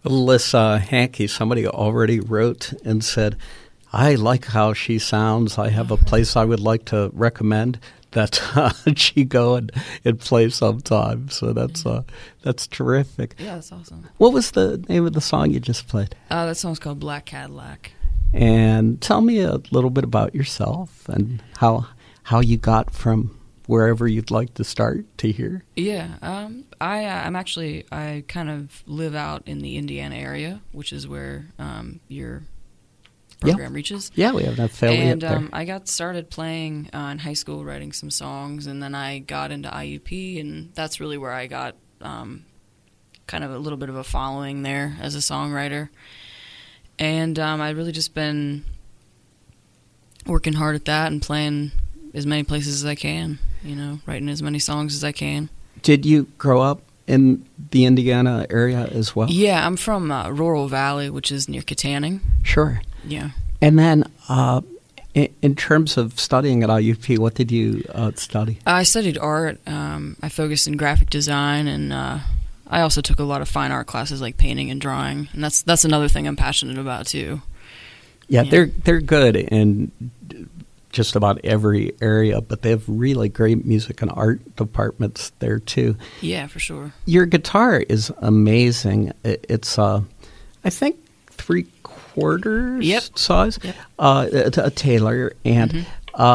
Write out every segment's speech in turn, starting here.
Alyssa Hankey, somebody already wrote and said, I like how she sounds. I have a place I would like to recommend that she go and play sometime. So that's terrific. Yeah, that's awesome. What was the name of the song you just played? That song's called Black Cadillac. And tell me a little bit about yourself and how you got from wherever you'd like to start to here. Yeah, I kind of live out in the Indiana area, which is where your program reaches. Yeah, we have an affiliate there. And I got started playing in high school, writing some songs, and then I got into IUP, and that's really where I got kind of a little bit of a following there as a songwriter. And I've really just been working hard at that and playing as many places as I can, writing as many songs as I can. Did you grow up in the Indiana area as well? Yeah, I'm from Rural Valley, which is near Katanning. Sure. Yeah. And then in terms of studying at IUP, what did you study? I studied art. I focused in graphic design, and I also took a lot of fine art classes like painting and drawing, and that's another thing I'm passionate about too. Yeah, they're good in just about every area, but they have really great music and art departments there too. Yeah, for sure. Your guitar is amazing. It's I think 3/4 size, a Taylor, and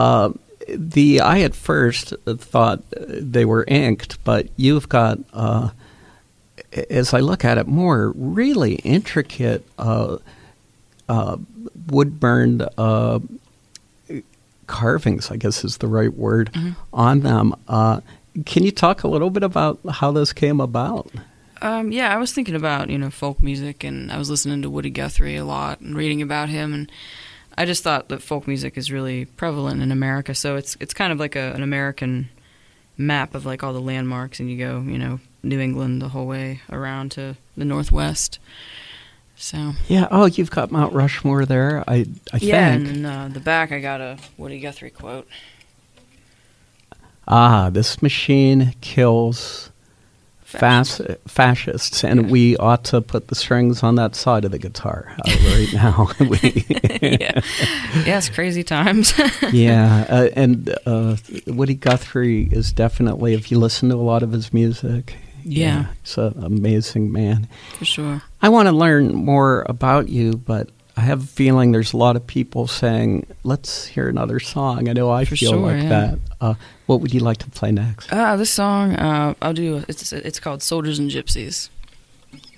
I at first thought they were inked, but you've got, as I look at it more, really intricate wood-burned carvings, I guess is the right word, on them. Can you talk a little bit about how those came about? Yeah, I was thinking about, folk music, and I was listening to Woody Guthrie a lot and reading about him, and I just thought that folk music is really prevalent in America, so it's kind of like an American map of like all the landmarks, and you go, New England the whole way around to the Northwest. So yeah, you've got Mount Rushmore there, I think. Yeah, and in the back I got a Woody Guthrie quote. This machine kills fascists, and we ought to put the strings on that side of the guitar right now. Yeah, it's crazy times. Yeah, and Woody Guthrie is definitely, if you listen to a lot of his music, he's an amazing man. For sure. I want to learn more about you, but I have a feeling there's a lot of people saying, let's hear another song. I know I feel like that. What would you like to play next? This song, I'll do, it's called Soldiers and Gypsies.